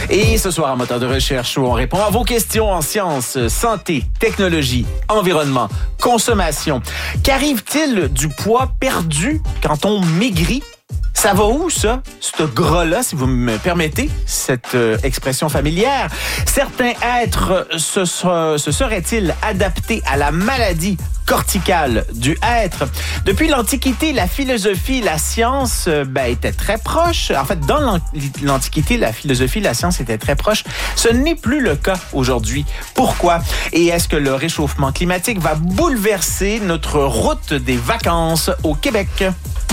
Et ce soir, en moteur de recherche, où on répond à vos questions en sciences, santé, technologie, environnement, consommation. Qu'arrive-t-il du poids perdu quand on maigrit? Ça va où, ça? Ce gras-là, si vous me permettez, cette expression familière. Certains êtres se seraient-ils adaptés à la maladie corticale du être? Depuis l'Antiquité, la philosophie, la science étaient très proches. En fait, dans l'Antiquité, la philosophie, la science étaient très proches. Ce n'est plus le cas aujourd'hui. Pourquoi? Et est-ce que le réchauffement climatique va bouleverser notre route des vacances au Québec?